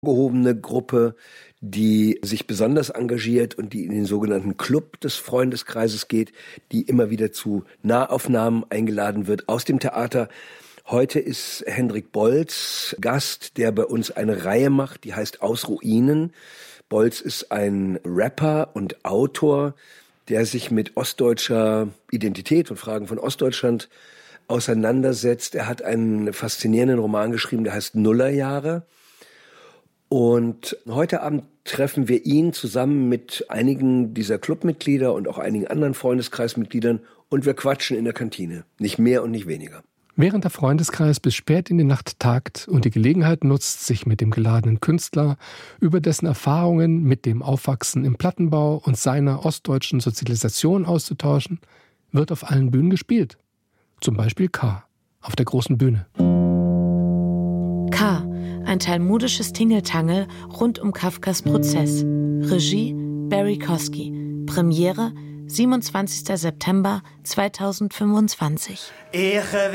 gehobene Gruppe, die sich besonders engagiert und die in den sogenannten Club des Freundeskreises geht, die immer wieder zu Nahaufnahmen eingeladen wird aus dem Theater. Heute ist Hendrik Bolz Gast, der bei uns eine Reihe macht, die heißt Aus Ruinen. Bolz ist ein Rapper und Autor, der sich mit ostdeutscher Identität und Fragen von Ostdeutschland auseinandersetzt. Er hat einen faszinierenden Roman geschrieben, der heißt Nullerjahre. Und heute Abend treffen wir ihn zusammen mit einigen dieser Clubmitglieder und auch einigen anderen Freundeskreismitgliedern und wir quatschen in der Kantine. Nicht mehr und nicht weniger. Während der Freundeskreis bis spät in die Nacht tagt und die Gelegenheit nutzt, sich mit dem geladenen Künstler über dessen Erfahrungen mit dem Aufwachsen im Plattenbau und seiner ostdeutschen Sozialisation auszutauschen, wird auf allen Bühnen gespielt. Zum Beispiel K. auf der großen Bühne. K. Ein talmudisches Tingeltangel rund um Kafkas Prozess. Regie Barry Kosky. Premiere 27. September 2025.